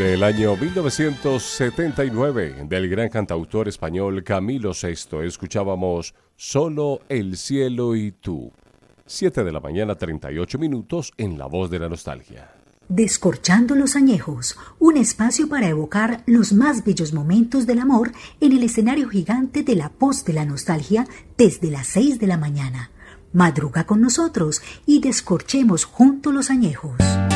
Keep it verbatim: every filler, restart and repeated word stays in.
Del año mil novecientos setenta y nueve, del gran cantautor español Camilo Sesto, escuchábamos Solo el cielo y tú. siete de la mañana, treinta y ocho minutos, en La Voz de la Nostalgia. Descorchando los añejos, un espacio para evocar los más bellos momentos del amor en el escenario gigante de La Voz de la Nostalgia desde las seis de la mañana. Madruga con nosotros y descorchemos juntos los añejos.